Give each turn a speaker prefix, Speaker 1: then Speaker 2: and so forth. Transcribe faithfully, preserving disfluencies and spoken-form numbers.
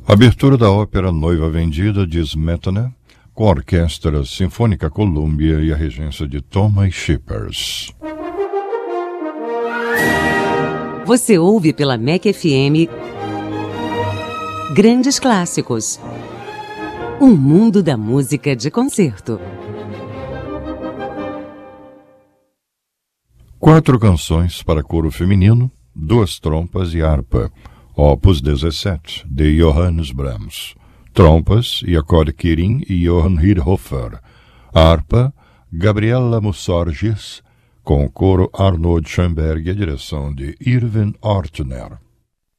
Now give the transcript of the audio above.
Speaker 1: Abertura da ópera Noiva Vendida de Smetana, com a Orquestra Sinfônica Columbia e a regência de Thomas Shippers.
Speaker 2: Você ouve pela M E C F M Grandes Clássicos. Um mundo da música de concerto.
Speaker 1: Quatro canções para coro feminino, duas trompas e harpa. Opus dezessete, de Johannes Brahms. Trompas, Jacob Kirin e Johann Hirhofer. Harpa, Gabriela Mussorgis, com o coro Arnold Schoenberg e a direção de Irving Ortner.